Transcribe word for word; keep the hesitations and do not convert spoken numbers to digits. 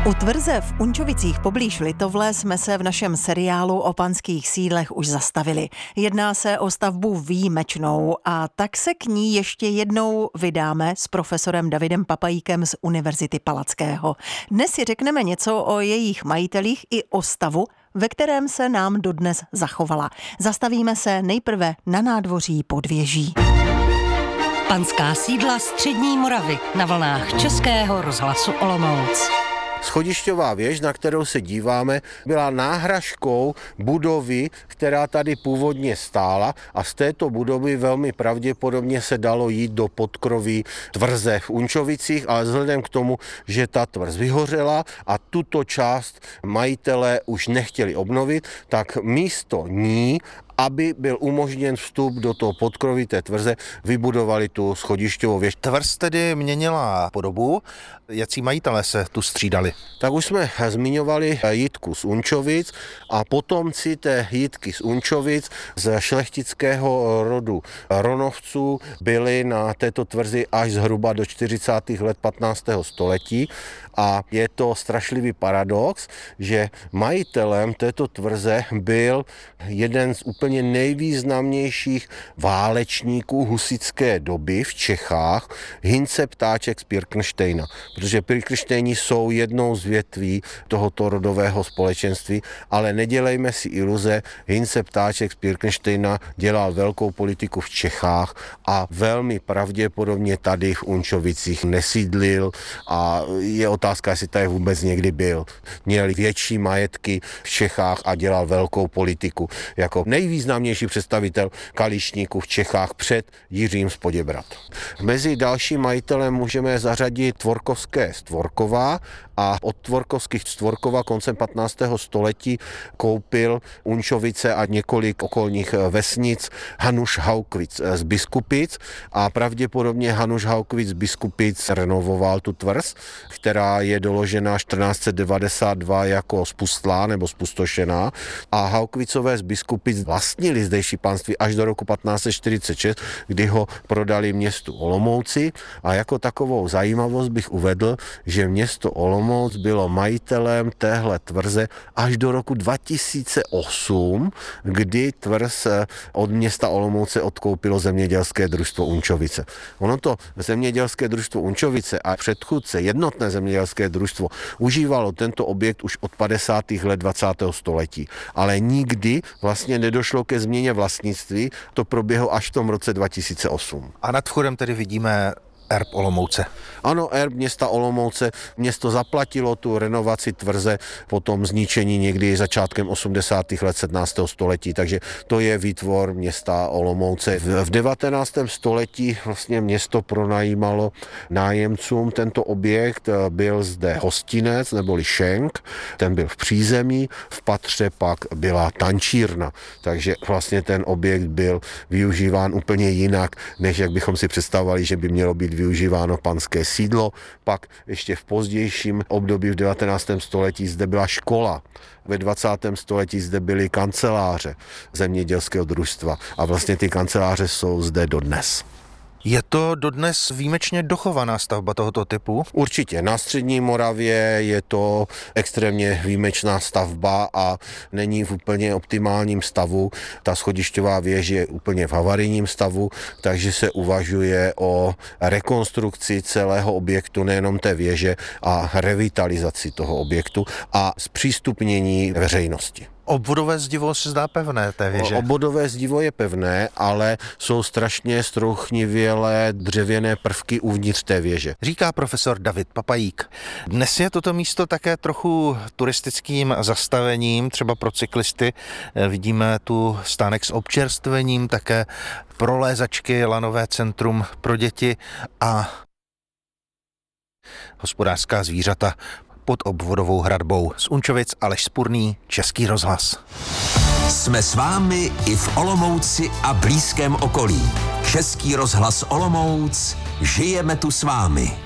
U tvrze v Unčovicích poblíž Litovle jsme se v našem seriálu o panských sídlech už zastavili. Jedná se o stavbu výjimečnou a tak se k ní ještě jednou vydáme s profesorem Davidem Papajíkem z Univerzity Palackého. Dnes si řekneme něco o jejich majitelích i o stavu, ve kterém se nám dodnes zachovala. Zastavíme se nejprve na nádvoří Podvěží. Panská sídla střední Moravy na vlnách Českého rozhlasu Olomouc. Schodišťová věž, na kterou se díváme, byla náhražkou budovy, která tady původně stála, a z této budovy velmi pravděpodobně se dalo jít do podkroví tvrze v Unčovicích, ale vzhledem k tomu, že ta tvrz vyhořela a tuto část majitelé už nechtěli obnovit, tak místo ní, aby byl umožněn vstup do toho podkroví té tvrze, vybudovali tu schodišťovou věž. Tvrz tedy měnila podobu. Jací majitelé se tu střídali? Tak už jsme zmiňovali Jitku z Unčovic a potomci té Jitky z Unčovic z šlechtického rodu Ronovců byli na této tvrzi až zhruba do čtyřicátých let patnáctého století. A je to strašlivý paradox, že majitelem této tvrze byl jeden z úplně nejvýznamnějších válečníků husitské doby v Čechách, Hince Ptáček z Pirkensteina. Protože Pirkensteini jsou jednou z větví tohoto rodového společenství, ale nedělejme si iluze, Hince Ptáček z Pirkensteina dělal velkou politiku v Čechách a velmi pravděpodobně tady v Unčovicích nesídlil a je otázka, jestli tady vůbec někdy byl. Měl větší majetky v Čechách a dělal velkou politiku jako nejvýznamnější představitel kališníků v Čechách před Jiřím z Poděbrad. Mezi další majitele můžeme zařadit Tvorkovské z Tvorkova a od Tvorkovských z Tvorkova koncem patnáctého století koupil Unčovice a několik okolních vesnic Hanuš Haukvic z Biskupic a pravděpodobně Hanuš Haukvic z Biskupic renovoval tu tvrz, která je doložena čtrnáct set devadesát dva jako spustlá nebo spustošená, a Haukvicové z Biskupic vlastnili zdejší panství až do roku patnáct set čtyřicet šest, kdy ho prodali městu Olomouci, a jako takovou zajímavost bych uvedl, že město Olomouc bylo majitelem téhle tvrze až do roku dva tisíce osm, kdy tvrz od města Olomouce odkoupilo zemědělské družstvo Unčovice. Ono to zemědělské družstvo Unčovice a předchůdce jednotné zemědělské družstvo užívalo tento objekt už od padesátých let dvacátého století, ale nikdy vlastně nedošlo ke změně vlastnictví, to proběhlo až v tom roce dva tisíce osm. A nad vchodem tedy vidíme erb Olomouce. Ano, erb města Olomouce. Město zaplatilo tu renovaci tvrze po tom zničení někdy začátkem osmdesátých let sedmnáctého století, takže to je výtvor města Olomouce. V devatenáctém století vlastně město pronajímalo nájemcům tento objekt. Byl zde hostinec neboli šenk, ten byl v přízemí, v patře pak byla tančírna, takže vlastně ten objekt byl využíván úplně jinak, než jak bychom si představovali, že by mělo být využíváno panské sídlo. Pak ještě v pozdějším období v devatenáctém století zde byla škola. Ve dvacátém století zde byly kanceláře zemědělského družstva a vlastně ty kanceláře jsou zde dodnes. Je to dodnes výjimečně dochovaná stavba tohoto typu? Určitě. Na střední Moravě je to extrémně výjimečná stavba a není v úplně optimálním stavu. Ta schodišťová věž je úplně v havarijním stavu, takže se uvažuje o rekonstrukci celého objektu, nejenom té věže, a revitalizaci toho objektu a zpřístupnění veřejnosti. Obvodové zdivo se zdá pevné té věže. Obvodové zdivo je pevné, ale jsou strašně strouchnivělé dřevěné prvky uvnitř té věže. Říká profesor David Papajík. Dnes je toto místo také trochu turistickým zastavením, třeba pro cyklisty. Vidíme tu stánek s občerstvením, také prolézačky, lanové centrum pro děti a hospodářská zvířata pod obvodovou hradbou. Z Unčovic Aleš Spurný, Český rozhlas. Jsme s vámi i v Olomouci a blízkém okolí. Český rozhlas Olomouc, žijeme tu s vámi.